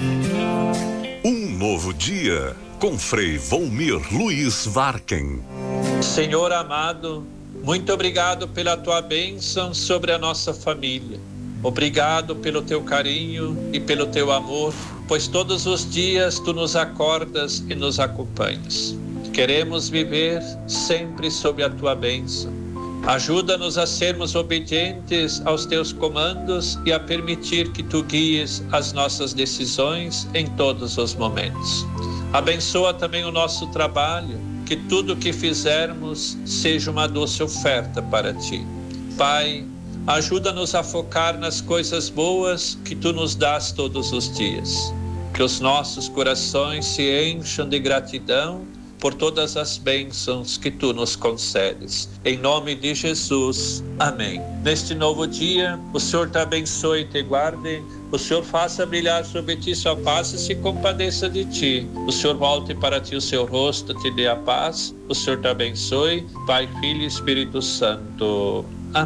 Um novo dia com Frei Volmir Luiz Varken. Senhor amado, muito obrigado pela tua bênção sobre a nossa família. Obrigado pelo teu carinho e pelo teu amor, pois todos os dias tu nos acordas e nos acompanhas. Queremos viver sempre sob a tua bênção. Ajuda-nos a sermos obedientes aos teus comandos e a permitir que tu guies as nossas decisões em todos os momentos. Abençoa também o nosso trabalho, que tudo que fizermos seja uma doce oferta para ti. Pai, ajuda-nos a focar nas coisas boas que tu nos dás todos os dias. Que os nossos corações se encham de gratidão por todas as bênçãos que tu nos concedes. Em nome de Jesus. Amém. Neste novo dia, o Senhor te abençoe e te guarde. O Senhor faça brilhar sobre ti sua face e se compadeça de ti. O Senhor volte para ti o seu rosto, te dê a paz. O Senhor te abençoe. Pai, Filho e Espírito Santo.